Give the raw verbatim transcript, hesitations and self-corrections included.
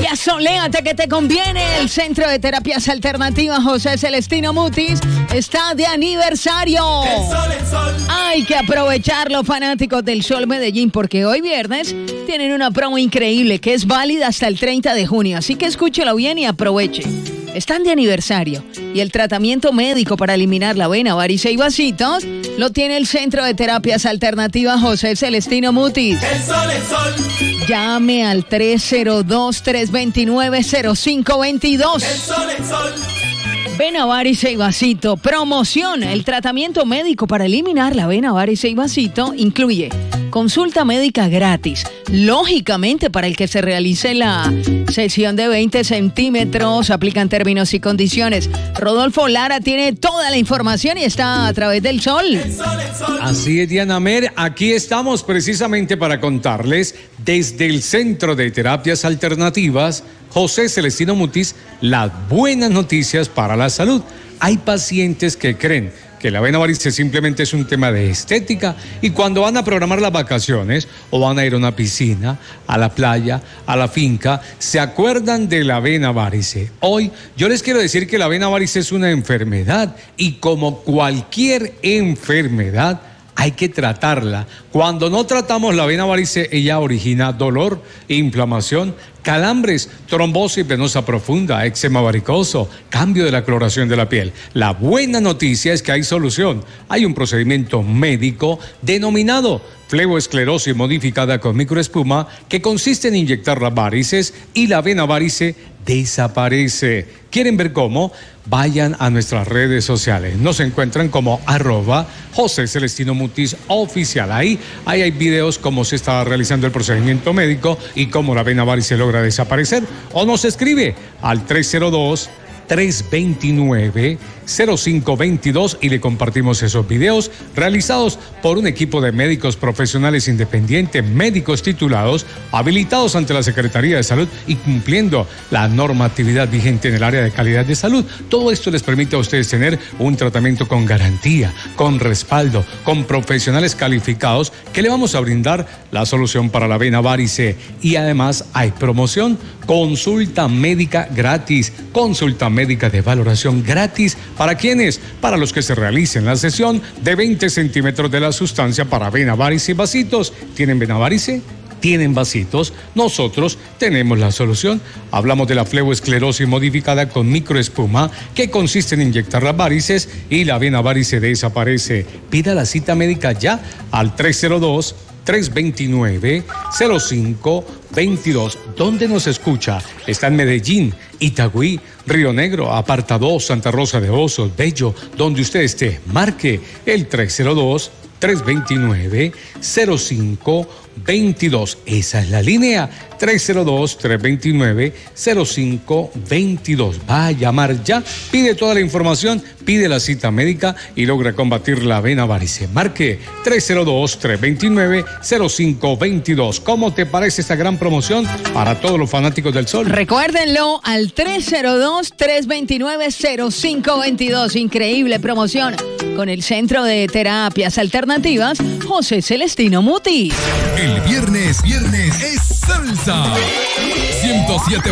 Ya soléate que te conviene. El Centro de Terapias Alternativas José Celestino Mutis está de aniversario. El sol, el sol. Hay que aprovecharlo, fanáticos del Sol Medellín, porque hoy viernes tienen una promo increíble que es válida hasta el treinta de junio. Así que escúchelo bien y aproveche. Están de aniversario y el tratamiento médico para eliminar la vena, varices y vasitos lo tiene el Centro de Terapias Alternativas José Celestino Mutis. El sol, el sol. Llame al tres cero dos, tres dos nueve, cero cinco dos dos. El sol, el sol. Vena, varice y vasito. Promoción. El tratamiento médico para eliminar la vena, varice y vasito incluye consulta médica gratis. Lógicamente, para el que se realice la sesión de veinte centímetros, aplican términos y condiciones. Rodolfo Lara tiene toda la información y está a través del Sol. El sol, el sol. Así es, Diana Mer, aquí estamos precisamente para contarles desde el Centro de Terapias Alternativas José Celestino Mutis las buenas noticias para la salud. Hay pacientes que creen que la vena varice simplemente es un tema de estética y cuando van a programar las vacaciones o van a ir a una piscina, a la playa, a la finca, se acuerdan de la vena varice. Hoy yo les quiero decir que la vena varice es una enfermedad y como cualquier enfermedad hay que tratarla. Cuando no tratamos la vena varice, ella origina dolor, inflamación, calambres, trombosis venosa profunda, eczema varicoso, cambio de la coloración de la piel. La buena noticia es que hay solución. Hay un procedimiento médico denominado fleboesclerosis modificada con microespuma que consiste en inyectar las varices y la vena varice desaparece. ¿Quieren ver cómo? Vayan a nuestras redes sociales. Nos encuentran como arroba José Celestino Mutis oficial. Ahí, ahí hay videos cómo se está realizando el procedimiento médico y cómo la vena varice logra desaparecer. O nos escribe al tres cero dos, tres dos nueve, cero cinco dos dos y le compartimos esos videos realizados por un equipo de médicos profesionales independientes, médicos titulados, habilitados ante la Secretaría de Salud y cumpliendo la normatividad vigente en el área de calidad de salud. Todo esto les permite a ustedes tener un tratamiento con garantía, con respaldo, con profesionales calificados que le vamos a brindar la solución para la vena varice. Y además hay promoción, consulta médica gratis, consulta médica de valoración gratis. ¿Para quiénes? Para los que se realicen la sesión de veinte centímetros de la sustancia para vena varice y vasitos. ¿Tienen vena varice? ¿Tienen vasitos? Nosotros tenemos la solución. Hablamos de la fleboesclerosis modificada con microespuma, que consiste en inyectar las varices y la vena varice desaparece. Pida la cita médica ya al tres cero dos, tres dos nueve, cero cinco dos dos. ¿Dónde nos escucha? Está en Medellín, Itagüí, Río Negro, Aparta dos, Santa Rosa de Osos, Bello, donde usted esté. Marque el tres cero dos, tres dos nueve, cero cinco dos dos. Esa es la línea, tres cero dos, tres dos nueve, cero cinco dos dos. Va a llamar ya, pide toda la información, pide la cita médica y logra combatir la vena varice. Marque tres cero dos, tres dos nueve, cero cinco dos dos. ¿Cómo te parece esta gran promoción para todos los fanáticos del sol? Recuérdenlo al tres cero dos, tres dos nueve, cero cinco dos dos. Increíble promoción con el Centro de Terapias Alternativas José Celestino Mutis. El viernes, viernes es salsa. ciento siete